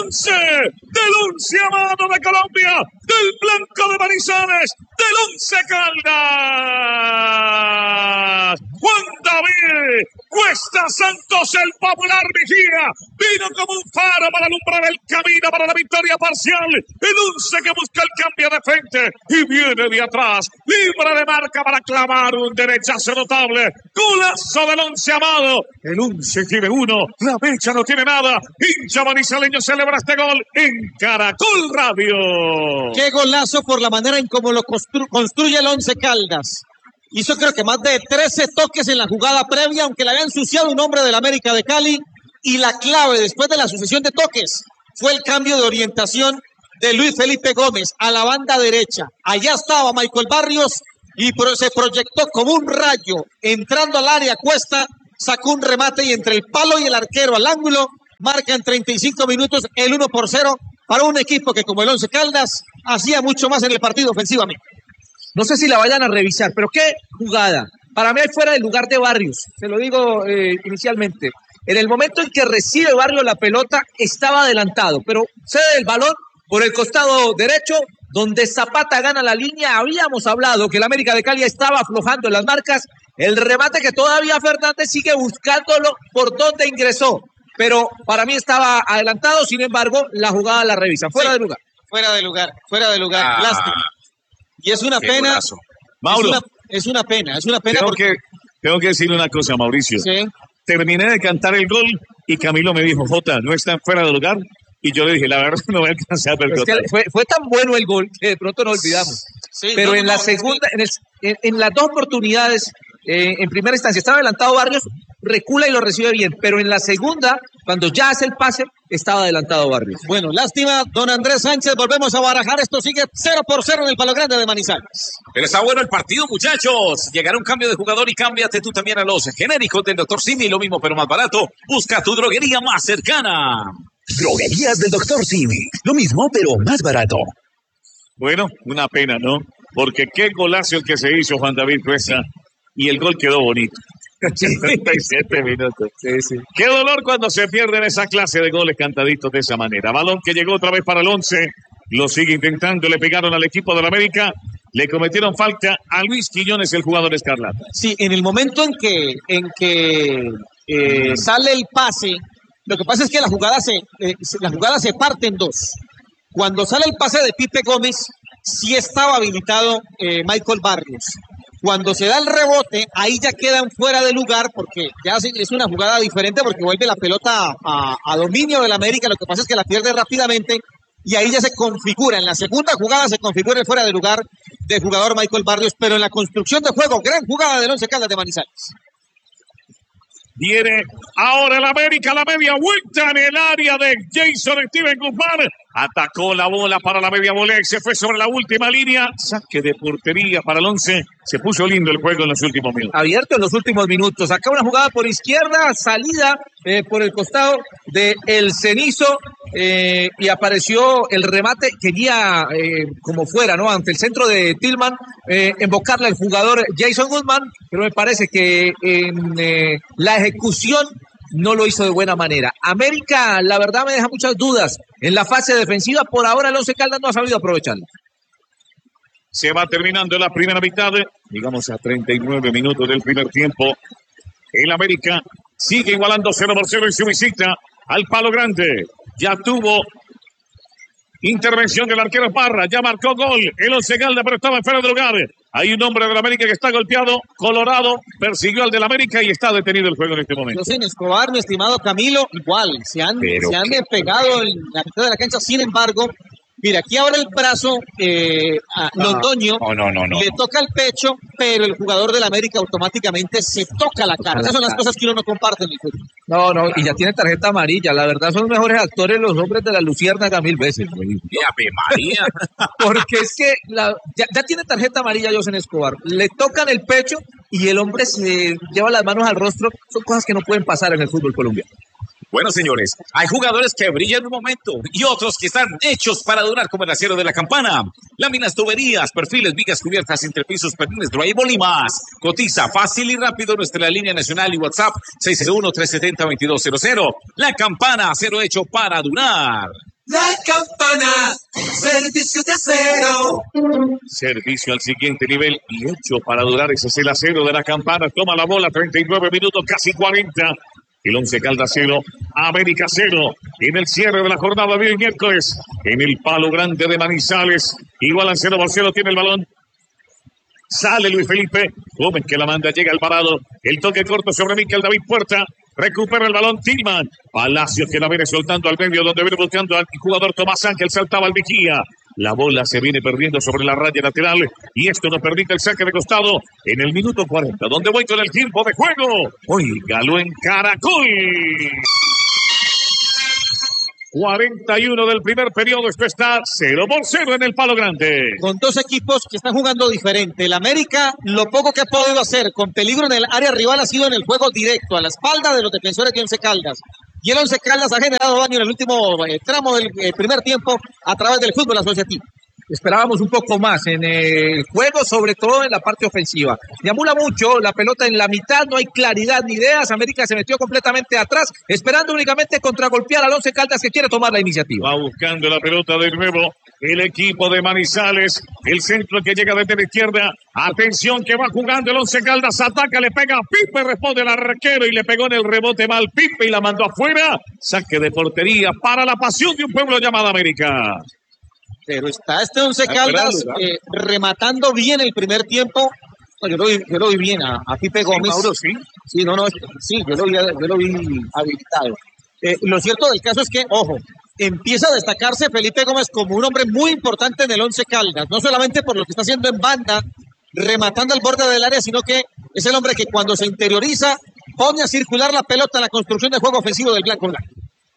once amado de Colombia, del Blanco de Manizales, del Once Caldas. Juan David Cuesta Santos, el popular vigía, vino como un faro para alumbrar el camino para la victoria parcial. El Once que busca el cambio de frente y viene de atrás, libre de marca para clavar un derechazo notable. Golazo del Once amado. El Once tiene uno, la mecha no tiene nada. Hincha manizaleño celebra este gol en Caracol Radio. Qué golazo por la manera en cómo lo construye el Once Caldas. Hizo creo que más de 13 toques en la jugada previa, aunque le había ensuciado un hombre del América de Cali. Y la clave después de la sucesión de toques fue el cambio de orientación de Luis Felipe Gómez a la banda derecha. Allá estaba Michael Barrios y se proyectó como un rayo entrando al área. Cuesta sacó un remate y entre el palo y el arquero al ángulo marca en 35 minutos el 1-0 para un equipo que como el Once Caldas hacía mucho más en el partido ofensivamente. No sé si la vayan a revisar, pero qué jugada. Para mí fuera del lugar de Barrios, se lo digo inicialmente. En el momento en que recibe Barrios la pelota, estaba adelantado, pero cede el balón por el costado derecho, donde Zapata gana la línea. Habíamos hablado que el América de Cali estaba aflojando en las marcas. El remate que todavía Fernández sigue buscándolo por donde ingresó. Pero para mí estaba adelantado, sin embargo, la jugada la revisa. Fuera de lugar. Fuera de lugar. Lástima. Y es una pena. Golazo. Mauro. Es una pena. Tengo que decirle una cosa, Mauricio. Sí. Terminé de cantar el gol y Camilo me dijo, Jota, ¿no está fuera de lugar? Y yo le dije, la verdad no voy a alcanzar. Es que fue tan bueno el gol que de pronto nos olvidamos. Sí, pero en la segunda, en las dos oportunidades, en primera instancia estaba adelantado Barrios, recula y lo recibe bien, pero en la segunda, cuando ya hace el pase, estaba adelantado Barrios. Bueno, lástima, don Andrés Sánchez, volvemos a barajar, esto sigue 0-0 en el Palo Grande de Manizales. Pero está bueno el partido, muchachos. Llegará un cambio de jugador y cámbiate tú también a los genéricos del Dr. Simi, lo mismo pero más barato. Busca tu droguería más cercana. Droguerías del Dr. Simi, lo mismo pero más barato. Bueno, una pena, ¿no? Porque qué golazo el que se hizo Juan David Cuesta y el gol quedó bonito. 77 minutos. Sí. Qué dolor cuando se pierden esa clase de goles cantaditos de esa manera. Balón que llegó otra vez para el Once. Lo sigue intentando. Le pegaron al equipo de la América. Le cometieron falta a Luis Quiñones, el jugador escarlata. Sí, en el momento en que sale el pase, lo que pasa es que la jugada se parte en dos. Cuando sale el pase de Pipe Gómez, sí estaba habilitado Michael Barrios. Cuando se da el rebote, ahí ya quedan fuera de lugar porque ya es una jugada diferente porque vuelve la pelota a dominio del América. Lo que pasa es que la pierde rápidamente y ahí ya se configura. En la segunda jugada se configura el fuera de lugar del jugador Michael Barrios, pero en la construcción de juego, gran jugada del Once Caldas de Manizales. Viene ahora el América, la media vuelta en el área de Jason Steven Guzmán. Atacó la bola para la media volea y se fue sobre la última línea. Saque de portería para el Once. Se puso lindo el juego en los últimos minutos. Abierto en los últimos minutos. Acá una jugada por izquierda, salida por el costado de El Cenizo y apareció el remate que guía como fuera, ¿no? Ante el centro de Tillman, embocarle al jugador Jason Guzmán, pero me parece que en la ejecución no lo hizo de buena manera. América, la verdad, me deja muchas dudas en la fase defensiva. Por ahora el Once Caldas no ha sabido aprovecharla. Se va terminando la primera mitad, digamos a 39 minutos del primer tiempo. El América sigue igualando 0-0 en su visita al Palo Grande. Ya tuvo intervención del arquero Parra, ya marcó gol. El Once Caldas, pero estaba en fuera de lugar. Hay un hombre del América que está golpeado. Colorado persiguió al del América y está detenido el juego en este momento. José Escobar, mi estimado Camilo, igual, se han pegado en la mitad de la cancha. Sin embargo, mira, aquí ahora el brazo a Londoño le toca el pecho, pero el jugador del América automáticamente se toca la cara. Esas son las cosas que uno no comparte en el fútbol. No, y ya tiene tarjeta amarilla. La verdad son los mejores actores los hombres de la Luciérnaga 1000 veces. ¡Ave María! Porque es que ya tiene tarjeta amarilla José Escobar. Le tocan el pecho y el hombre se lleva las manos al rostro. Son cosas que no pueden pasar en el fútbol colombiano. Bueno, señores, hay jugadores que brillan en un momento y otros que están hechos para durar como el acero de la campana. Láminas, tuberías, perfiles, vigas cubiertas, entrepisos, perfiles, drywall y más. Cotiza fácil y rápido nuestra línea nacional y WhatsApp 601-370-2200. La campana, acero hecho para durar. La Campana, servicio de acero. Servicio al siguiente nivel y hecho para durar. Ese es el acero de la Campana. Toma la bola, 39 minutos, casi 40. El Once Caldas 0, América 0. En el cierre de la jornada de hoy miércoles, en el Palo Grande de Manizales. Igual al 0-0 tiene el balón. Sale Luis Felipe Gómez que la manda, llega al parado. El toque corto sobre Mikel David Puerta. Recupera el balón Tillman. Palacios que la viene soltando al medio, donde viene buscando al jugador Tomás Ángel. Saltaba al vigía. La bola se viene perdiendo sobre la raya lateral y esto nos permite el saque de costado en el minuto 40, donde voy con el tiempo de juego. Óigalo en Caracol. 41 del primer periodo, esto está 0-0 en el Palo Grande. Con dos equipos que están jugando diferente. El América, lo poco que ha podido hacer con peligro en el área rival ha sido en el juego directo, a la espalda de los defensores de Once Caldas. Y el Once Caldas ha generado daño en el último tramo del primer tiempo a través del fútbol asociativo. Esperábamos un poco más en el juego, sobre todo en la parte ofensiva. Deambula mucho la pelota en la mitad, no hay claridad ni ideas. América se metió completamente atrás, esperando únicamente contragolpear al Once Caldas que quiere tomar la iniciativa. Va buscando la pelota de nuevo el equipo de Manizales. El centro que llega desde la izquierda. Atención que va jugando el Once Caldas. Ataca, le pega a Pipe, responde el arquero y le pegó en el rebote mal Pipe y la mandó afuera. Saque de portería para la pasión de un pueblo llamado América. Pero está este Once Caldas rematando bien el primer tiempo. No, yo lo vi bien a Pipe Gómez. Mauro, sí. Sí, sí, yo lo vi habilitado. Lo cierto del caso es que, ojo, empieza a destacarse Felipe Gómez como un hombre muy importante en el Once Caldas, no solamente por lo que está haciendo en banda, rematando al borde del área, sino que es el hombre que cuando se interioriza pone a circular la pelota en la construcción de juego ofensivo del Blanco Blanco.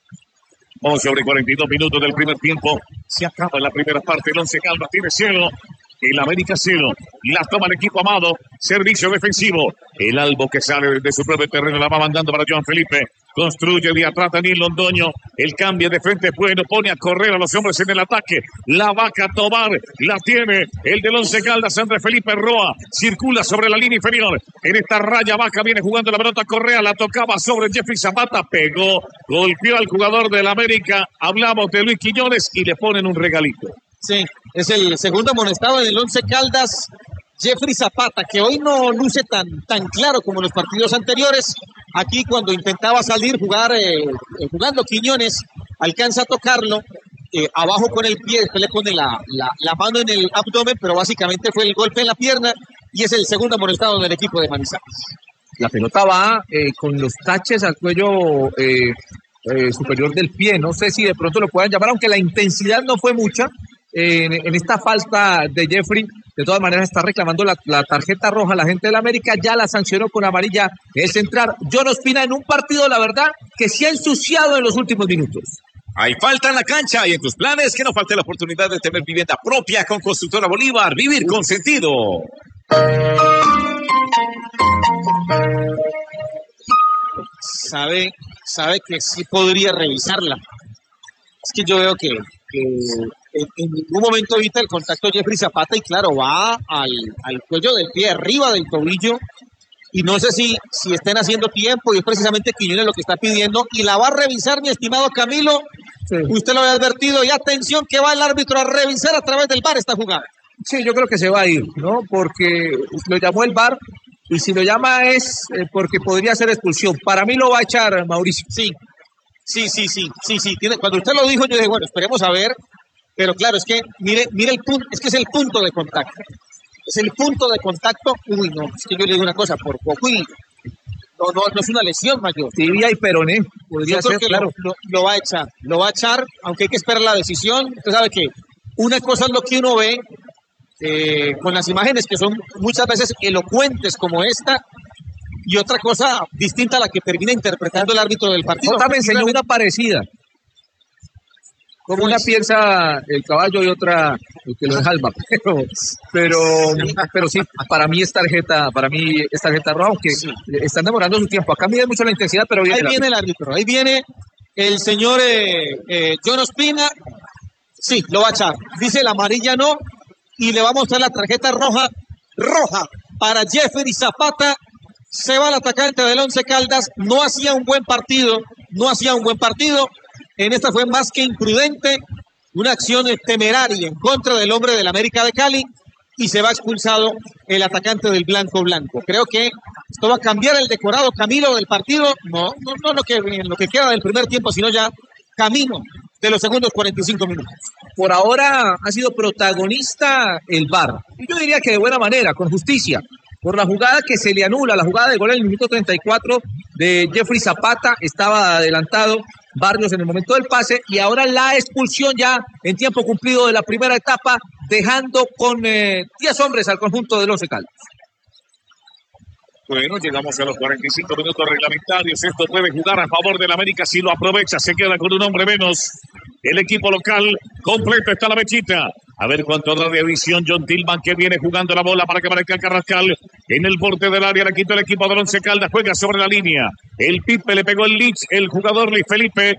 11 sobre 42 minutos del primer tiempo. Se acaba la primera parte. El Once Caldas tiene 0. El América 0. La toma el equipo Amado. Servicio defensivo. El Albo que sale de su propio terreno. La va mandando para Joan Felipe. Construye de atrás Daniel Londoño. El cambio de frente es bueno. Pone a correr a los hombres en el ataque. La vaca Tobar. La tiene el del Once Caldas. Andrés Felipe Roa. Circula sobre la línea inferior. En esta raya vaca viene jugando la pelota Correa. La tocaba sobre Jeffrey Zapata. Pegó. Golpeó al jugador del América. Hablamos de Luis Quiñones y le ponen un regalito. Sí, es el segundo amonestado del Once Caldas, Jeffrey Zapata, que hoy no luce tan claro como en los partidos anteriores. Aquí cuando intentaba salir, jugando Quiñones, alcanza a tocarlo abajo con el pie, después le pone la mano en el abdomen, pero básicamente fue el golpe en la pierna y es el segundo amonestado del equipo de Manizales. La pelota va con los taches al cuello superior del pie, no sé si de pronto lo puedan llamar, aunque la intensidad no fue mucha. En esta falta de Jeffrey, de todas maneras está reclamando la tarjeta roja. La gente del América ya la sancionó con amarilla. Es entrar John Ospina en un partido, la verdad, que se ha ensuciado en los últimos minutos. Hay falta en la cancha y en tus planes que no falte la oportunidad de tener vivienda propia con Constructora Bolívar. Vivir con sentido. Sabe que sí podría revisarla. Es que yo veo que en ningún momento evita el contacto de Jeffrey Zapata y claro, va al cuello del pie, arriba del tobillo, y no sé si estén haciendo tiempo y es precisamente Quiñones lo que está pidiendo y la va a revisar mi estimado Camilo. Sí. Usted lo había advertido y atención que va el árbitro a revisar a través del VAR esta jugada. Sí, yo creo que se va a ir, ¿no? Porque lo llamó el VAR y si lo llama es porque podría ser expulsión. Para mí lo va a echar Mauricio. Sí. Cuando usted lo dijo yo dije, bueno, esperemos a ver. Pero claro, es que mire el punto, es que es el punto de contacto. Es el punto de contacto. Uy, no, es que yo le digo una cosa, por poco y no es una lesión mayor. Tibia y peroné, podría ser, claro. Lo va a echar, aunque hay que esperar la decisión. Usted sabe que una cosa es lo que uno ve con las imágenes que son muchas veces elocuentes como esta, y otra cosa distinta a la que termina interpretando el árbitro del partido. Otra me enseñó una parecida. Como una piensa el caballo y otra el que lo deja el pero sí, para mí es tarjeta roja, aunque están demorando su tiempo. Acá mide mucho la intensidad, pero ahí viene el árbitro, ahí viene el señor John Ospina. Sí, lo va a echar. Dice la amarilla no, y le va a mostrar la tarjeta roja para Jeffrey Zapata. Se va el atacante del Once Caldas, no hacía un buen partido. en esta fue más que imprudente, una acción temeraria en contra del hombre del América de Cali y se va expulsado el atacante del Blanco. Creo que esto va a cambiar el decorado, Camilo, del partido, no lo que queda del primer tiempo, sino ya camino de los segundos 45 minutos. Por ahora ha sido protagonista el VAR. Y yo diría que de buena manera, con justicia, por la jugada que se le anula, la jugada de gol en el minuto 34 de Jeffrey Zapata, estaba adelantado Barrios en el momento del pase y ahora la expulsión ya en tiempo cumplido de la primera etapa, dejando con 10 hombres al conjunto del Once Caldas. Bueno, llegamos a los 45 minutos reglamentarios. Esto puede jugar a favor del América si lo aprovecha. Se queda con un hombre menos. El equipo local completo está la mechita. A ver cuánto da de visión John Tillman, que viene jugando la bola para que marque Carrascal. En el borde del área le quitó el equipo de Once Caldas. Juega sobre la línea. El Pipe le pegó el Lich, el jugador Luis Felipe.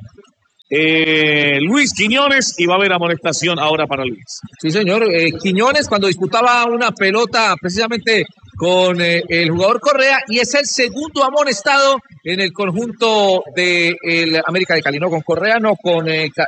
Luis Quiñones, y va a haber amonestación ahora para Luis. Sí, señor. Quiñones cuando disputaba una pelota precisamente con el jugador Correa, y es el segundo amonestado en el conjunto de el América de Cali. No con Correa, no con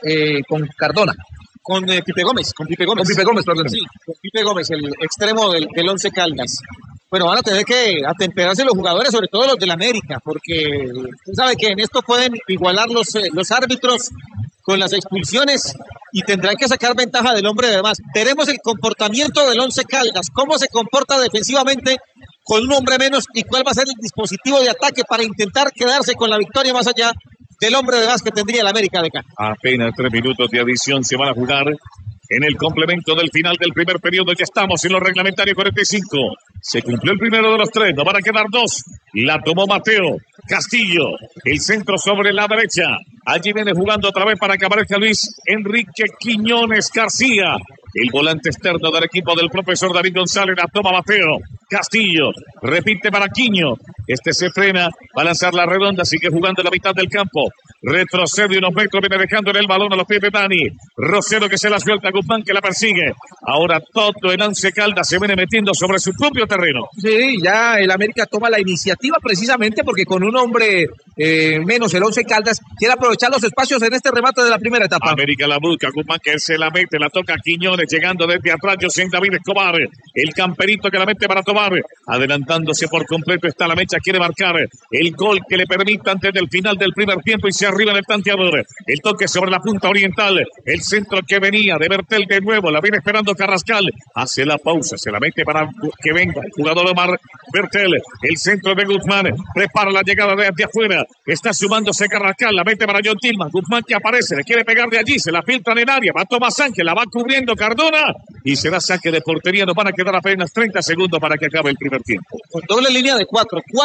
Cardona. Con Pipe Gómez. Con Pipe Gómez, perdón. Sí, con Pipe Gómez, el extremo del Once Caldas. Bueno, van a tener que atemperarse los jugadores, sobre todo los del América, porque usted sabe que en esto pueden igualar los árbitros con las expulsiones y tendrán que sacar ventaja del hombre de más. Veremos el comportamiento del Once Caldas, cómo se comporta defensivamente con un hombre menos y cuál va a ser el dispositivo de ataque para intentar quedarse con la victoria más allá del hombre de más que tendría el América de Cali. Apenas 3 minutos de adición se van a jugar en el complemento del final del primer periodo. Ya estamos en los reglamentarios 45. Se cumplió el primero de los 3, nos van a quedar 2. La tomó Mateo Castillo, el centro sobre la derecha. Allí viene jugando otra vez para que aparezca Luis Enrique Quiñones García, el volante externo del equipo del profesor David González. La toma Mateo Castillo, repite para Quiño. Este se frena, va a lanzar la redonda, sigue jugando en la mitad del campo. Retrocede unos metros, viene dejándole el balón a los pies de Dani. Rosero que se la suelta a Guzmán, que la persigue. Ahora todo el Once Caldas se viene metiendo sobre su propio terreno. Sí, ya el América toma la iniciativa precisamente porque con un hombre menos el Once Caldas quiere aprovechar los espacios en este remate de la primera etapa. América la busca, Guzmán que se la mete, la toca Quiñones, llegando desde atrás, José David Escobar, el camperito que la mete para tomar, adelantándose por completo está la mecha, quiere marcar el gol que le permita antes del final del primer tiempo y se arriba en el tanteador. El toque sobre la punta oriental, el centro que venía de Bertel de nuevo, la viene esperando Carrascal, hace la pausa, se la mete para que venga el jugador Omar Bertel, el centro de Guzmán, prepara la llegada desde afuera, está sumándose Carrascal, la mete para John Tillman, Guzmán que aparece, le quiere pegar de allí, se la filtran en área, va Tomás Sánchez, la va cubriendo Cardona y será saque de portería. Nos van a quedar apenas 30 segundos para que acabe el primer tiempo. Con doble línea de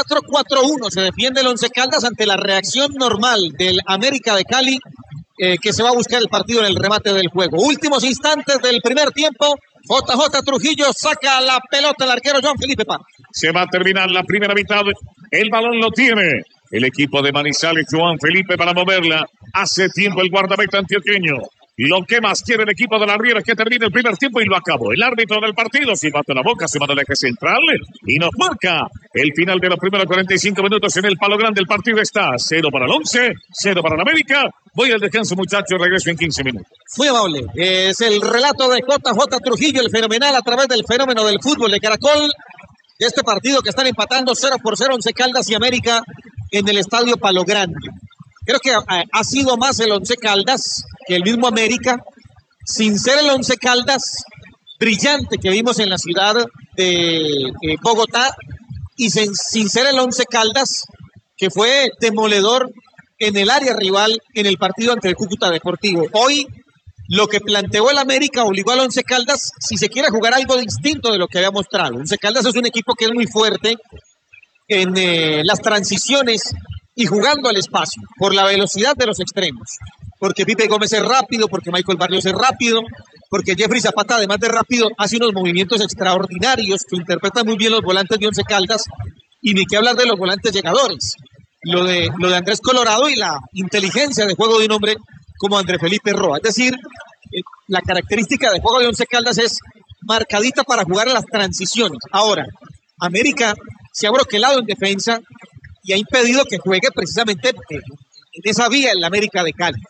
4-4-4-1 se defiende el Once Caldas ante la reacción normal del América de Cali, que se va a buscar el partido en el remate del juego. Últimos instantes del primer tiempo. JJ Trujillo saca la pelota el arquero John Felipe Paz. Se va a terminar la primera mitad. El balón lo tiene el equipo de Manizales, Juan Felipe, para moverla. Hace tiempo el guardameta antioqueño. Lo que más quiere el equipo de la Riera es que termine el primer tiempo y lo acabó. El árbitro del partido silbando la boca, se manda al eje central y nos marca el final de los primeros 45 minutos en el palo grande. El partido está 0 para el Once, 0 para el América. Voy al descanso, muchachos, regreso en 15 minutos. Muy amable. Es el relato de JJ Trujillo, el fenomenal a través del fenómeno del fútbol de Caracol. De este partido que están empatando 0-0 Once Caldas y América en el estadio Palo Grande. Creo que ha sido más el Once Caldas que el mismo América, sin ser el Once Caldas brillante que vimos en la ciudad de Bogotá y sin ser el Once Caldas que fue demoledor en el área rival en el partido ante el Cúcuta Deportivo. Hoy lo que planteó el América obligó al Once Caldas, si se quiere jugar algo distinto de lo que había mostrado. Once Caldas es un equipo que es muy fuerte en las transiciones y jugando al espacio, por la velocidad de los extremos. Porque Pipe Gómez es rápido, porque Michael Barrios es rápido, porque Jeffrey Zapata, además de rápido, hace unos movimientos extraordinarios que interpretan muy bien los volantes de Once Caldas, y ni que hablar de los volantes llegadores. Lo de Andrés Colorado y la inteligencia de juego de un hombre como André Felipe Roa. Es decir, la característica de juego de Once Caldas es marcadita para jugar a las transiciones. Ahora, América se ha broquelado en defensa y ha impedido que juegue precisamente en esa vía en la América de Cali.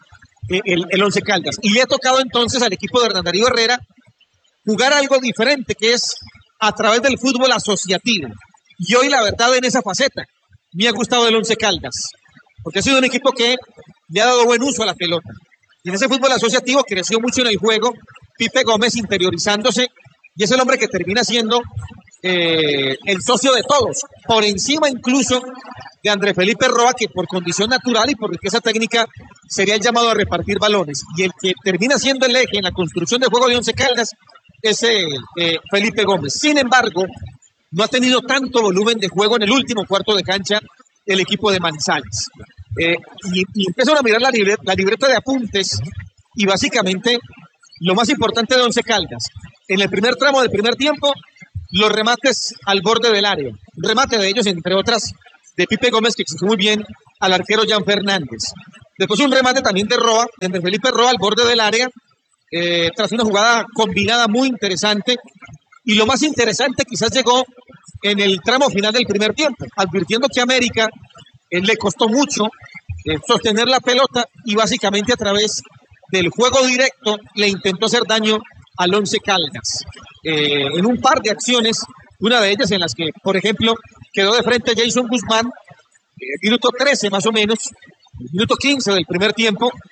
el Once Caldas. Y le ha tocado entonces al equipo de Hernán Darío Herrera jugar algo diferente, que es a través del fútbol asociativo. Y hoy, la verdad, en esa faceta, me ha gustado el Once Caldas, porque ha sido un equipo que le ha dado buen uso a la pelota. Y en ese fútbol asociativo creció mucho en el juego Pipe Gómez interiorizándose, y es el hombre que termina siendo el socio de todos, por encima incluso de André Felipe Roa, que por condición natural y por riqueza técnica sería el llamado a repartir balones. Y el que termina siendo el eje en la construcción de juego de Once Caldas es Felipe Gómez. Sin embargo, no ha tenido tanto volumen de juego en el último cuarto de cancha el equipo de Manizales. Y empiezan a mirar la libreta de apuntes y básicamente lo más importante de Once Caldas, en el primer tramo del primer tiempo, los remates al borde del área. Un remate de ellos, entre otras, de Pipe Gómez, que exigió muy bien al arquero Jan Fernández. Después un remate también de Roa, de Andrés Felipe Roa al borde del área, tras una jugada combinada muy interesante. Y lo más interesante quizás llegó en el tramo final del primer tiempo, advirtiendo que a América le costó mucho sostener la pelota y básicamente a través del juego directo le intentó hacer daño al Once Caldas. En un par de acciones, una de ellas en las que, por ejemplo, quedó de frente Jason Guzmán, minuto 13 más o menos, minuto 15 del primer tiempo,